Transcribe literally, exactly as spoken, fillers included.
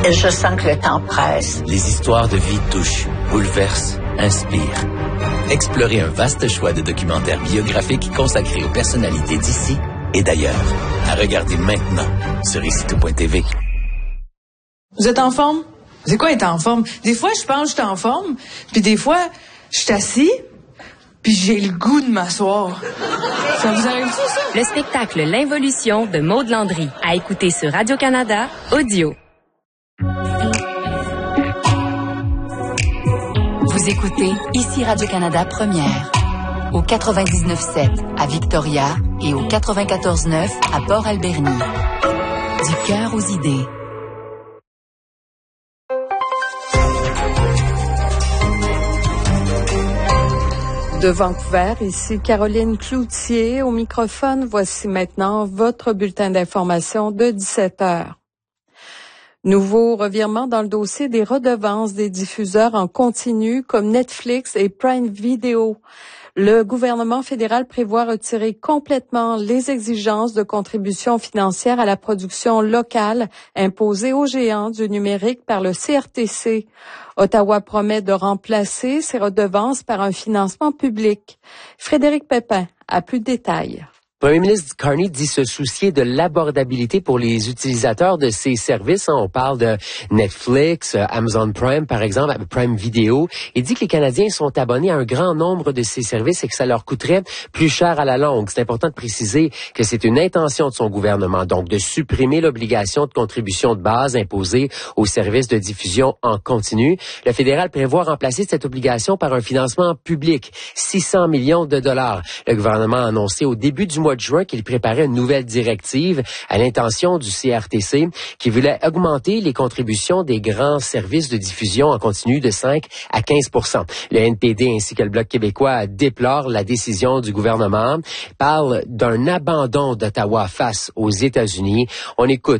Je sens que le temps presse. Les histoires de vie touchent, bouleversent, inspirent. Explorez un vaste choix de documentaires biographiques consacrés aux personnalités d'ici et d'ailleurs. À regarder maintenant sur ici tout point t v. Vous êtes en forme? C'est quoi être en forme? Des fois, je pense que je suis en forme, puis des fois, je suis assis, puis j'ai le goût de m'asseoir. Ça vous arrive-tu, ça? Le spectacle L'Involution de Maud Landry. À écouter sur Radio-Canada, audio. Vous écoutez ici Radio-Canada Première. Au quatre-vingt-dix-neuf sept à Victoria et au quatre-vingt-quatorze neuf à Port-Alberni. Du cœur aux idées. De Vancouver, ici Caroline Cloutier au microphone. Voici maintenant votre bulletin d'information de dix-sept heures. Nouveau revirement dans le dossier des redevances des diffuseurs en continu comme Netflix et Prime Video. Le gouvernement fédéral prévoit retirer complètement les exigences de contribution financière à la production locale imposées aux géants du numérique par le C R T C. Ottawa promet de remplacer ces redevances par un financement public. Frédéric Pépin a plus de détails. Le premier ministre Carney dit se soucier de l'abordabilité pour les utilisateurs de ces services. On parle de Netflix, Amazon Prime, par exemple, Prime Video. Il dit que les Canadiens sont abonnés à un grand nombre de ces services et que ça leur coûterait plus cher à la longue. C'est important de préciser que c'est une intention de son gouvernement, donc de supprimer l'obligation de contribution de base imposée aux services de diffusion en continu. Le fédéral prévoit remplacer cette obligation par un financement public, six cents millions de dollars. Le gouvernement a annoncé au début du mois de juin qu'il préparait une nouvelle directive à l'intention du C R T C qui voulait augmenter les contributions des grands services de diffusion en continu de cinq à quinze pour cent. Le N P D ainsi que le Bloc québécois déplorent la décision du gouvernement, parlent d'un abandon d'Ottawa face aux États-Unis. On écoute